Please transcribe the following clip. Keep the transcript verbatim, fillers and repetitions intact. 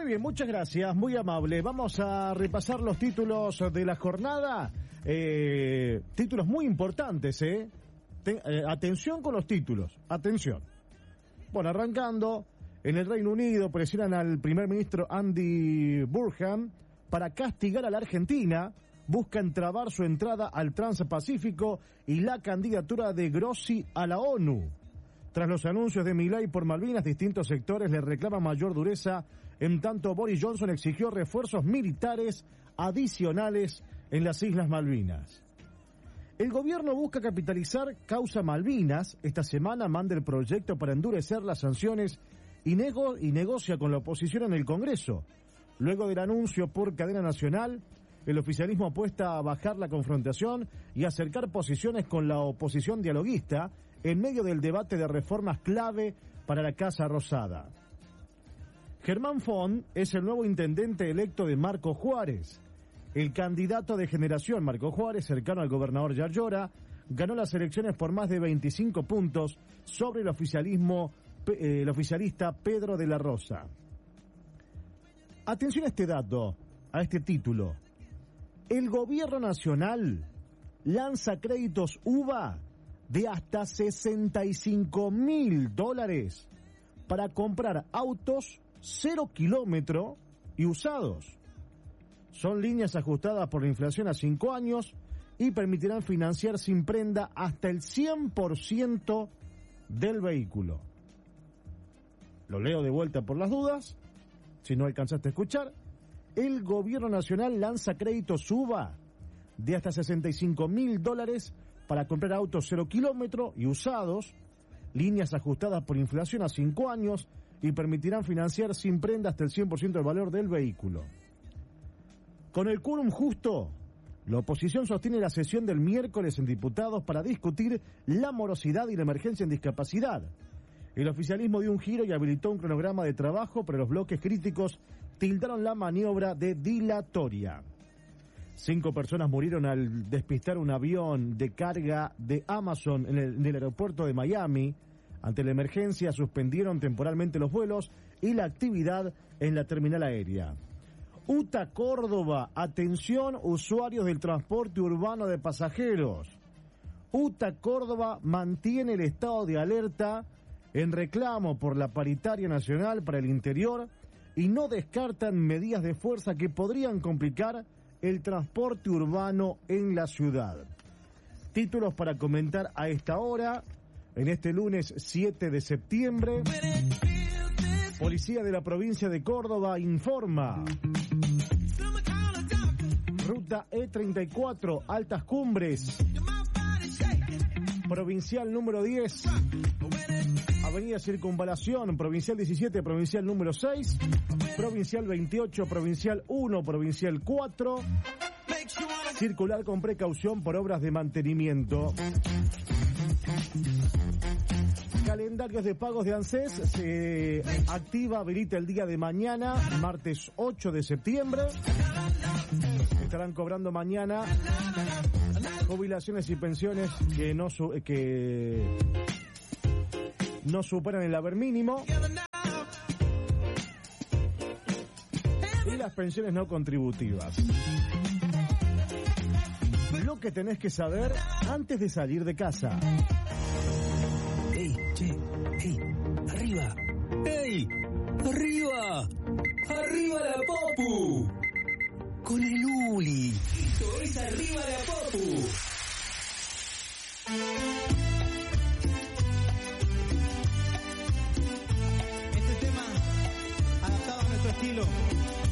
Muy bien, muchas gracias, muy amable. Vamos a repasar los títulos de la jornada. Eh, títulos muy importantes, ¿eh? Ten, eh, atención con los títulos, atención. Bueno, arrancando, en el Reino Unido presionan al primer ministro Andy Burnham para castigar a la Argentina. Buscan trabar su entrada al Transpacífico y la candidatura de Grossi a la ONU. Tras los anuncios de Milei por Malvinas, distintos sectores le reclaman mayor dureza, en tanto Boris Johnson exigió refuerzos militares adicionales en las Islas Malvinas. El gobierno busca capitalizar causa Malvinas. Esta semana manda el proyecto para endurecer las sanciones y, nego- y negocia con la oposición en el Congreso. Luego del anuncio por cadena nacional, el oficialismo apuesta a bajar la confrontación y acercar posiciones con la oposición dialoguista en medio del debate de reformas clave para la Casa Rosada. Germán Font es el nuevo intendente electo de Marcos Juárez. El candidato de generación Marcos Juárez, cercano al gobernador Yar Llora, ganó las elecciones por más de veinticinco puntos sobre el oficialismo, eh, el oficialista Pedro de la Rosa. Atención a este dato, a este título. El gobierno nacional lanza créditos U V A de hasta sesenta y cinco mil dólares para comprar autos cero kilómetro y usados. Son líneas ajustadas por la inflación a cinco años y permitirán financiar sin prenda hasta el cien por ciento del vehículo. Lo leo de vuelta por las dudas, si no alcanzaste a escuchar. El gobierno nacional lanza créditos U V A de hasta sesenta y cinco mil dólares para comprar autos cero kilómetro y usados, líneas ajustadas por inflación a cinco años y permitirán financiar sin prenda hasta el cien por ciento del valor del vehículo. Con el quórum justo, la oposición sostiene la sesión del miércoles en diputados para discutir la morosidad y la emergencia en discapacidad. El oficialismo dio un giro y habilitó un cronograma de trabajo, pero los bloques críticos tildaron la maniobra de dilatoria. Cinco personas murieron al despistar un avión de carga de Amazon en el, en el aeropuerto de Miami. Ante la emergencia, suspendieron temporalmente los vuelos y la actividad en la terminal aérea. U T A Córdoba, atención usuarios del transporte urbano de pasajeros. U T A Córdoba mantiene el estado de alerta en reclamo por la paritaria nacional para el interior y no descartan medidas de fuerza que podrían complicar el transporte urbano en la ciudad. Títulos para comentar a esta hora, en este lunes siete de septiembre. Policía de la provincia de Córdoba informa. Ruta E treinta y cuatro, Altas Cumbres. Provincial número diez. Avenida Circunvalación, Provincial diecisiete, Provincial número seis. Provincial veintiocho, Provincial uno, Provincial cuatro. Circular con precaución por obras de mantenimiento. Calendarios de pagos de ANSES se activa, habilita el día de mañana, martes ocho de septiembre. Estarán cobrando mañana jubilaciones y pensiones que no su, que no superan el haber mínimo y las pensiones no contributivas. Lo que tenés que saber antes de salir de casa. ¡Ey, che! ¡Ey! ¡Arriba! ¡Ey! ¡Arriba! ¡Arriba la Popu! Con el Uli. Esto es Arriba la Popu. Este tema adaptado a nuestro estilo.